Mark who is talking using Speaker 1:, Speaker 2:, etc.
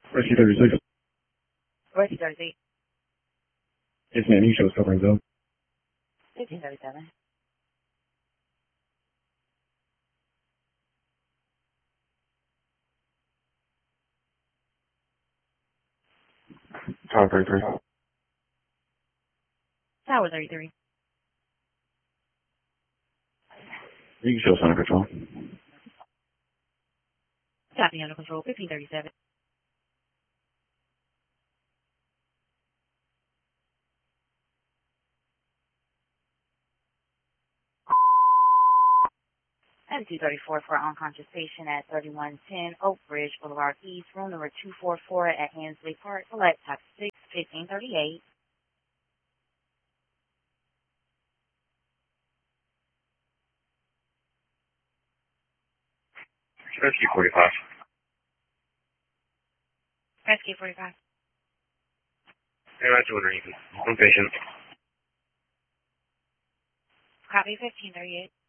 Speaker 1: Rescue 36.
Speaker 2: Rescue 36.
Speaker 1: Yes, ma'am. You show us covering zone.
Speaker 2: 1537.
Speaker 1: Tower 33.
Speaker 2: Tower 33.
Speaker 1: You can show us under control.
Speaker 2: Copy under control. 1537. And 234 for unconscious patient at 3110 Oak Ridge Boulevard East, room number 244 at Hensley Park, select type 6, 1538.
Speaker 1: Rescue 45.
Speaker 2: Rescue 45.
Speaker 1: Hey, Roger, what are you? One patient.
Speaker 2: Copy 1538.